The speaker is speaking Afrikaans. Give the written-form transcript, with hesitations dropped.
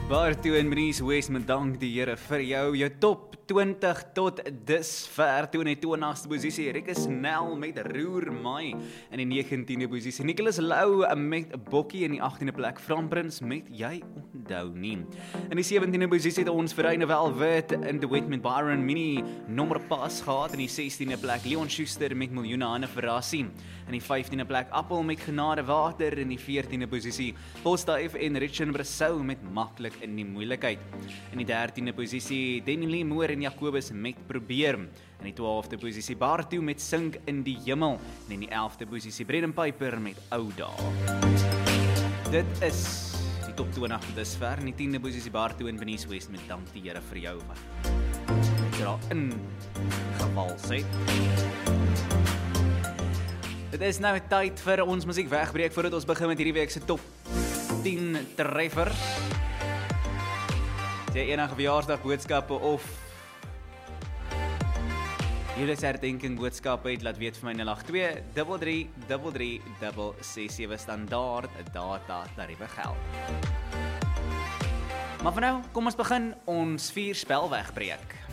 Waartoe in Benies Westman, dank die Here vir jou top 20 tot dusver, toe in die 20ste posisie, Rikus Nel met Roer My in die 19de posisie, Nicholas Lou met Bokkie in die 18de plek, Framprins met Jy Onthou Nie. In die 17de posisie het ons vir Reine Welwit in The Wet met Byron Mini nommer pas gehad, in die 16de plek Leon Schuster met Miljoene Hande Verrassie, in die 15de plek Appel met Genade Water, in die 14de posisie Postduif en Richard Brasou met Maklik in die moeilikheid. In die 13de posisie Denny Lee Moore en Jacobus met Probeer. In die 12de posisie Bartoe met Sink in die Hemel. En in die 11de posisie Brendan Piper met Ou Dae. Dit is die top 20 tot dusver. In die 10de posisie Bartoe en Benies West met Dank die Here vir jou wat daarin gewals het. Dit is nou tyd vir ons musiek wegbreek voordat ons begin met hierdie week se top 10 treffers. As jy enige verjaarsdag boodskappe of julle herdenking boodskappe het, laat weet vir my 082 33 367 standaard data tariewe geld. Maar vir nou, kom ons begin ons 4 spel wegbreek.